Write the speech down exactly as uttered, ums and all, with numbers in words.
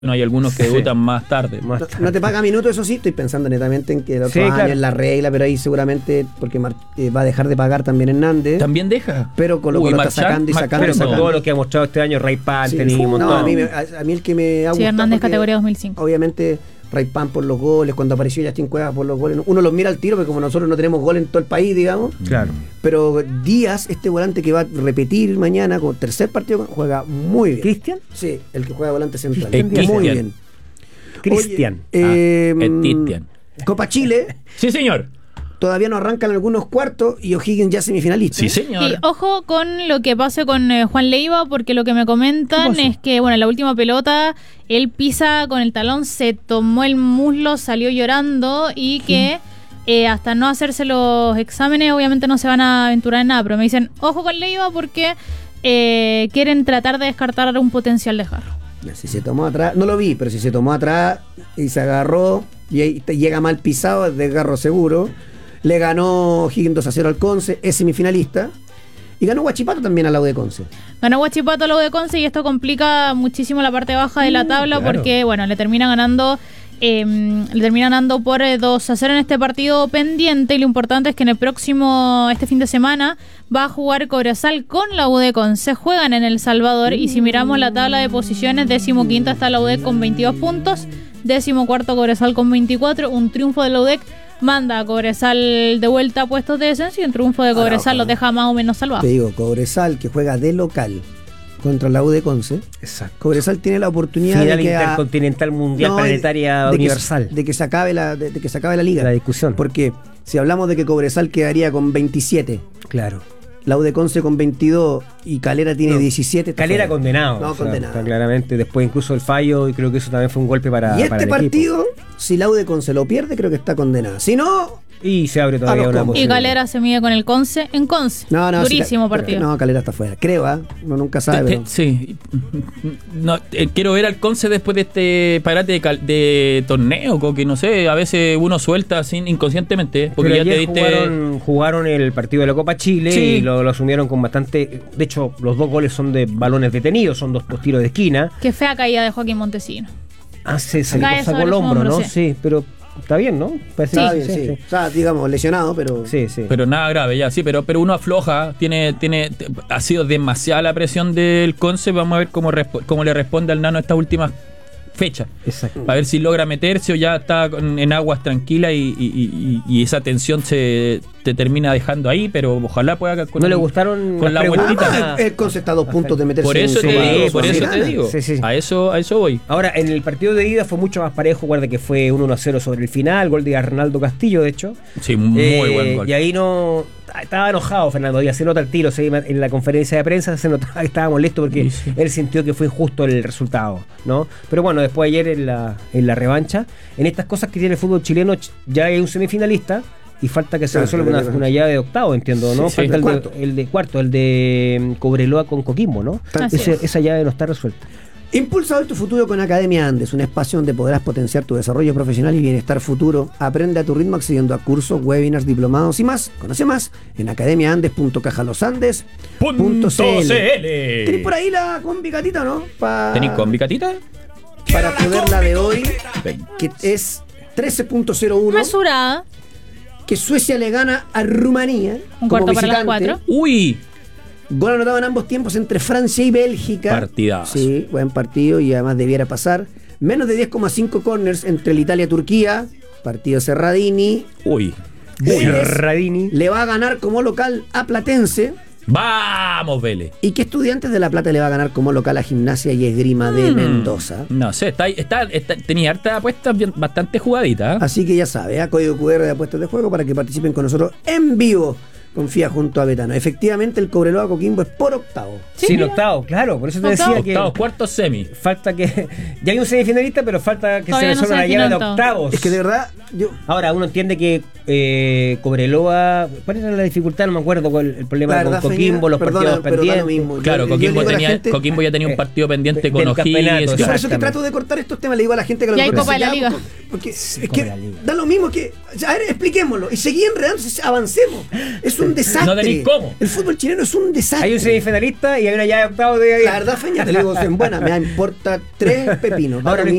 No hay algunos que debutan sí. más tarde. No, no te paga minutos, eso sí, estoy pensando netamente en que el otro sí, año claro. es la regla, pero ahí seguramente, porque eh, va a dejar de pagar también Hernández. ¿También deja? Pero Colo Colo está sacando y sacando. Pero y sacando. con todo lo que ha mostrado este año, Ray Pan, sí, tenía un montón. No, a mí, me, a, a mí el que me ha sí, gustado. Hernández categoría dos mil cinco. Obviamente, Ray Pan por los goles, cuando apareció Justin Cuevas por los goles, uno los mira al tiro, porque como nosotros no tenemos gol en todo el país, digamos. Claro. Pero Díaz, este volante que va a repetir mañana, con tercer partido, juega muy bien. ¿Cristian? Sí, el que juega volante central. Eh, muy bien. Cristian. Eh, ah, Copa Chile. Sí, señor. Todavía no arrancan algunos cuartos y O'Higgins ya semifinalista. Sí, señor. Y ojo con lo que pase con eh, Juan Leiva, porque lo que me comentan es que, bueno, la última pelota, él pisa con el talón, se tomó el muslo, salió llorando y que eh, hasta no hacerse los exámenes, obviamente no se van a aventurar en nada. Pero me dicen, ojo con Leiva porque eh, quieren tratar de descartar un potencial desgarro. Si se tomó atrás, no lo vi, pero si se tomó atrás y se agarró y ahí llega mal pisado, es desgarro seguro. Le ganó Higgins dos a cero al Conce, es semifinalista. Y ganó Huachipato también al lado de Conce. Ganó Huachipato al lado de Conce y esto complica muchísimo la parte baja de la tabla, mm, claro. porque, bueno, le termina ganando eh, le termina ganando por eh, dos a cero en este partido pendiente. Y lo importante es que en el próximo, este fin de semana, va a jugar Cobresal con la U D Conce. Juegan en El Salvador mm. y si miramos la tabla de posiciones, décimo quinta está la U D con veintidós puntos, décimo cuarto Cobresal con veinticuatro. Un triunfo de la U D manda a Cobresal de vuelta a puestos de descenso y un triunfo de Cobresal los deja más o menos salvados. Te digo, Cobresal que juega de local contra la U D Conce. Exacto. Cobresal tiene la oportunidad Final de que intercontinental mundial no, planetaria de universal. Que, de que se acabe la de, de que se acabe la liga. La discusión. Porque si hablamos de que Cobresal quedaría con veintisiete. Claro. La U D Conce con veintidós y Calera tiene no, diecisiete. Calera fuera. Condenado. No, o sea, condenado. Está claramente. Después incluso el fallo, y creo que eso también fue un golpe para, y este para el partido, equipo. Si la U D Conce lo pierde, creo que está condenada. Si no... Y se abre todavía una posibilidad. Y Calera se mide con el Conce en Conce. No, no, durísimo si, partido. No, Calera está fuera. Creo, ¿eh? Uno nunca sabe. Te, te, pero... Sí. No, eh, quiero ver al Conce después de este parate de, cal, de torneo, que no sé, a veces uno suelta sin inconscientemente. Porque pero ya ayer te diste... jugaron, jugaron el partido de la Copa Chile sí. y lo, lo asumieron con bastante. De hecho, los dos goles son de balones detenidos, son dos, dos tiros de esquina. Qué fea caída de Joaquín Montesino. Ah, se sacó, sacó el hombro, hombro, ¿no? Sí. sí, pero. Está bien, ¿no? Parece sí, bien, sí, sí. sí. O sea, digamos, lesionado, pero... Sí, sí. Pero nada grave, ya, sí, pero, pero uno afloja, tiene, tiene, ha sido demasiada la presión del Conce, vamos a ver cómo, resp- cómo le responde al Nano estas últimas fechas. Exacto. A ver si logra meterse o ya está en aguas tranquilas y, y, y, y esa tensión se te termina dejando ahí, pero ojalá pueda... Con ¿No el, le gustaron con la vueltita? Ah, el Conce está a dos puntos de meterse por eso en te su digo, sí, por eso sí, te digo. Sí, sí. A eso, a eso voy. Ahora, en el partido de ida fue mucho más parejo, guarda que fue un uno a cero sobre el final, gol de Arnaldo Castillo, de hecho. Sí, muy eh, buen gol. Y ahí no... Estaba enojado Fernando Díaz, se nota el tiro, se, en la conferencia de prensa se notaba que estaba molesto porque sí, sí. él sintió que fue injusto el resultado, ¿no? Pero bueno, después ayer en la, en la revancha, en estas cosas que tiene el fútbol chileno, ya hay un semifinalista y falta que se claro, resuelva una, una llave de octavo, entiendo, ¿no? Sí, falta sí. el, de, el de cuarto, el de Cobreloa con Coquimbo, ¿no? Ese, esa llave no está resuelta. Impulsa hoy tu futuro con Academia Andes, un espacio donde podrás potenciar tu desarrollo profesional y bienestar futuro. Aprende a tu ritmo accediendo a cursos, webinars, diplomados y más. Conoce más en academia andes punto cajalosandes punto c l. ¿Tenés por ahí la combi catita, no? Pa... ¿Tenés combi catita? Para poder la de hoy, que es trece punto cero uno. Mesurada. Que Suecia le gana a Rumanía. Un cuarto para las cuatro. ¡Uy! Gol anotado en ambos tiempos entre Francia y Bélgica. Partidazo. Sí, buen partido y además debiera pasar. Menos de diez coma cinco corners entre el Italia-Turquía. Partido Serradini. Uy. Serradini. Le va a ganar como local a Platense. ¡Vamos, Vélez! ¿Y qué Estudiantes de La Plata le va a ganar como local a Gimnasia y Esgrima de mm, Mendoza? No sé, está, está, está, tenía harta apuestas bastante jugadita. ¿eh? Así que ya sabe, ¿eh? Código cu erre de apuestas de juego para que participen con nosotros en vivo. Confía junto a Betano. Efectivamente, el Cobreloa Coquimbo es por octavo. Sí, sí octavo, claro. Por eso te octavo. decía que. Octavos, cuartos, semi. Falta que. Ya hay un semifinalista, pero falta que Todavía se resuelva no la llave de octavos. Es que de verdad. Yo... Ahora, uno entiende que eh, Cobreloa. ¿Cuál era la dificultad? No me acuerdo cuál el problema verdad, con Coquimbo, Feña, los perdona, partidos pendientes. Mismo. Claro, yo, Coquimbo, yo tenía, gente, Coquimbo ya tenía un partido pendiente eh, con O'Higgins. Por eso que trato de cortar estos temas, le digo a la gente que lo y hay Copa de la Liga. Porque Sí, es como que la liga. da lo mismo que. A ver, expliquémoslo. Y seguí enredándose, avancemos. Es un desastre. No tenéis cómo. El fútbol chileno es un desastre. Hay un semifinalista y hay una llave de octavos de. La verdad, Feña, te lo digo en buena, me importa tres pepinos. da Ahora lo no